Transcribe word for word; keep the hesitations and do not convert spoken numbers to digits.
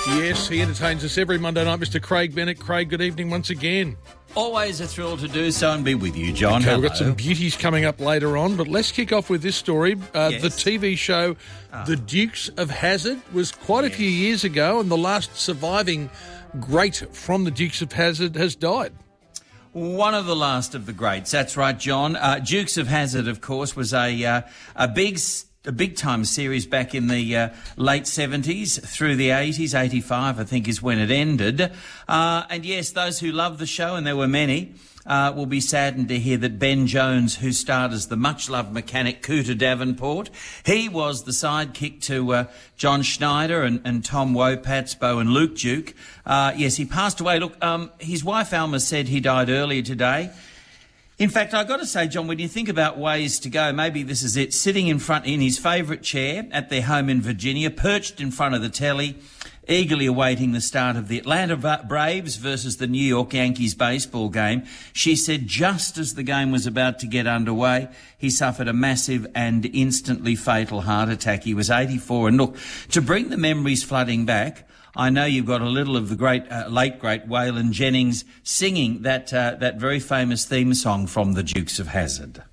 Yes, he entertains us every Monday night, Mister Craig Bennett. Craig, good evening once again. Always a thrill to do so and be with you, John. Okay, Hello. we've got some beauties coming up later on, but let's kick off with this story. Uh, Yes. The T V show Ah. The Dukes of Hazzard was quite a few years ago, and the last surviving great from the Dukes of Hazzard has died. One of the last of the greats. That's right, John. Uh, Dukes of Hazzard, of course, was a uh, a big a big time series back in the uh, late seventies through the eighties. eighty-five, I think, is when it ended. Uh, and yes, those who loved the show, and there were many, Uh, will be saddened to hear that Ben Jones, who starred as the much-loved mechanic Cooter Davenport, he was the sidekick to uh, John Schneider and, and Tom Wopatsbo and Luke Duke. Uh, yes, he passed away. Look, um, his wife Alma said he died earlier today. In fact, I've got to say, John, when you think about ways to go, maybe this is it. Sitting in front in his favourite chair at their home in Virginia, perched in front of the telly, eagerly awaiting the start of the Atlanta Braves versus the New York Yankees baseball game. She said just as the game was about to get underway, he suffered a massive and instantly fatal heart attack. He was eighty-four. And look, to bring the memories flooding back, I know you've got a little of the great, uh, late great Waylon Jennings singing that uh, that very famous theme song from the Dukes of Hazzard.